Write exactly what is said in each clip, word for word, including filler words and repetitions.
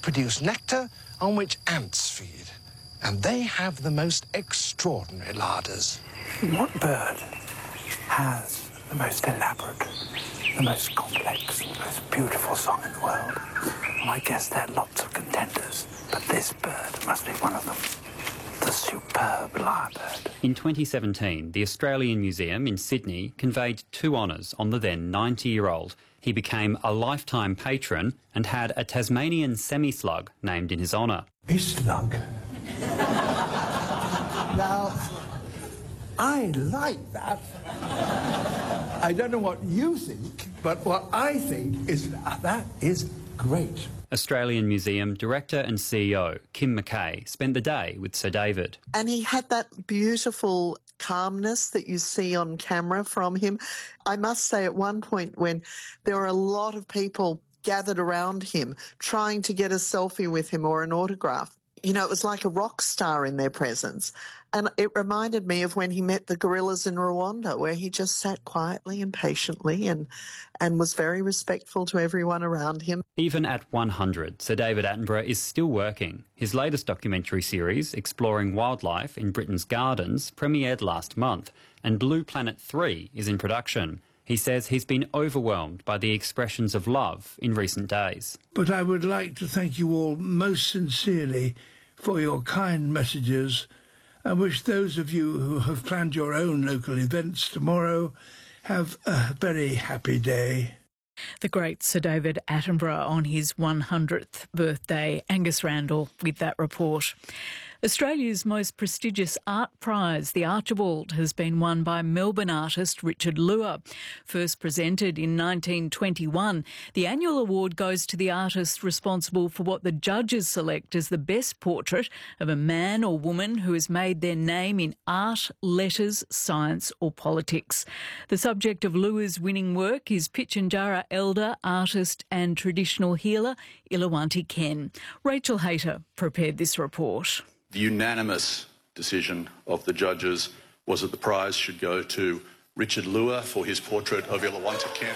produce nectar on which ants feed, and they have the most extraordinary larders. What bird has the most elaborate, the most complex, the most beautiful song in the world? Well, I guess there are lots of contenders, but this bird must be one of them. The superb lyrebird. In twenty seventeen, the Australian Museum in Sydney conveyed two honours on the then ninety-year-old. He became a lifetime patron and had a Tasmanian semi-slug named in his honour. A slug. Now, I like that. I don't know what you think, but what I think is that is great. Australian Museum Director and C E O Kim McKay spent the day with Sir David. And he had that beautiful calmness that you see on camera from him. I must say at one point when there were a lot of people gathered around him trying to get a selfie with him or an autograph, you know, it was like a rock star in their presence. And it reminded me of when he met the gorillas in Rwanda, where he just sat quietly and patiently and, and was very respectful to everyone around him. Even at one hundred, Sir David Attenborough is still working. His latest documentary series, exploring wildlife in Britain's gardens, premiered last month, and Blue Planet three is in production. He says he's been overwhelmed by the expressions of love in recent days. But I would like to thank you all most sincerely for your kind messages. I wish those of you who have planned your own local events tomorrow have a very happy day. The great Sir David Attenborough on his one hundredth birthday. Angus Randall with that report. Australia's most prestigious art prize, the Archibald, has been won by Melbourne artist Richard Luer. First presented in nineteen twenty-one, the annual award goes to the artist responsible for what the judges select as the best portrait of a man or woman who has made their name in art, letters, science or politics. The subject of Luer's winning work is Pitjantjatjara elder, artist and traditional healer Ilawanti Ken. Rachel Hayter prepared this report. The unanimous decision of the judges was that the prize should go to Richard Luer for his portrait of Ilawanti Ken.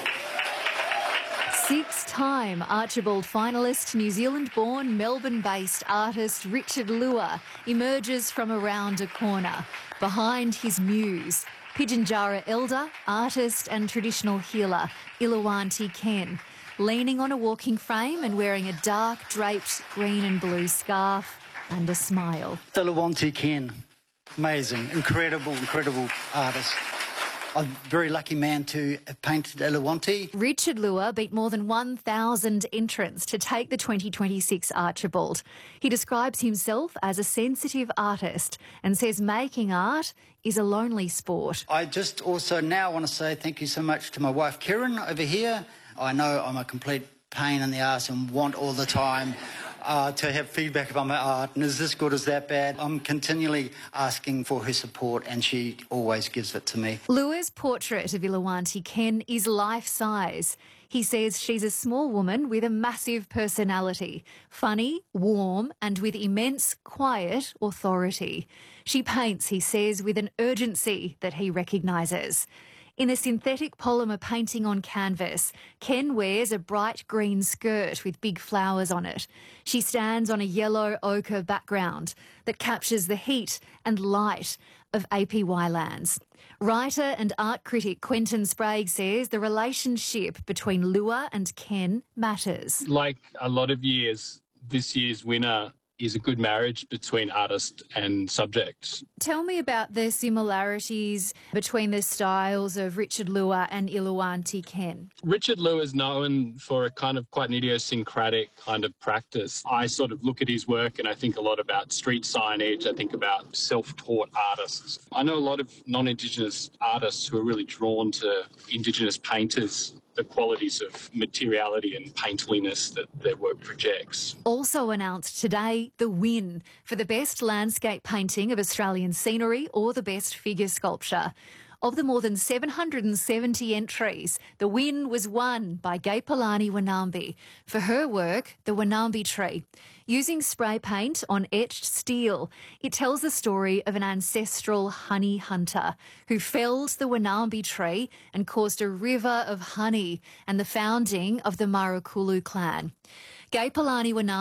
Six-time Archibald finalist, New Zealand-born, Melbourne-based artist Richard Luer emerges from around a corner. Behind his muse, Pitjantjatjara elder, artist and traditional healer Ilawanti Ken, leaning on a walking frame and wearing a dark draped green and blue scarf and a smile. Ilawanti Ken, amazing, incredible, incredible artist. I'm a very lucky man to have painted Ilawanti. Richard Luer beat more than one thousand entrants to take the twenty twenty-six Archibald. He describes himself as a sensitive artist and says making art is a lonely sport. I just also now want to say thank you so much to my wife Karen over here. I know I'm a complete pain in the arse and want all the time Uh, to have feedback about my art, and is this good, is that bad? I'm continually asking for her support and she always gives it to me. Luer's portrait of Ilawanti Ken is life-size. He says she's a small woman with a massive personality, funny, warm and with immense quiet authority. She paints, he says, with an urgency that he recognises. In a synthetic polymer painting on canvas, Ken wears a bright green skirt with big flowers on it. She stands on a yellow ochre background that captures the heat and light of A P Y lands. Writer and art critic Quentin Sprague says the relationship between Luer and Ken matters. Like a lot of years, this year's winner is a good marriage between artist and subject. Tell me about the similarities between the styles of Richard Luer and Ilawanti Ken. Richard Luer is known for a kind of quite an idiosyncratic kind of practice. I sort of look at his work and I think a lot about street signage. I think about self-taught artists. I know a lot of non-Indigenous artists who are really drawn to Indigenous painters, the qualities of materiality and painterliness that their work projects. Also announced today, the win for the best landscape painting of Australian scenery or the best figure sculpture. Of the more than seven hundred seventy entries, the win was won by Gaipalani Wanambi for her work, The Wanambi Tree. Using spray paint on etched steel, it tells the story of an ancestral honey hunter who felled the Wanambi tree and caused a river of honey and the founding of the Marakulu clan. Gaipalani Wanambi